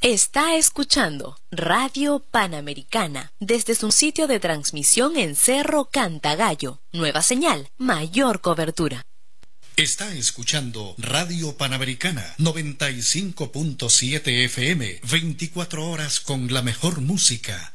Está escuchando Radio Panamericana desde su sitio de transmisión en Cerro Cantagallo. Nueva señal, mayor cobertura. Está escuchando Radio Panamericana 95.7 FM, 24 horas con la mejor música.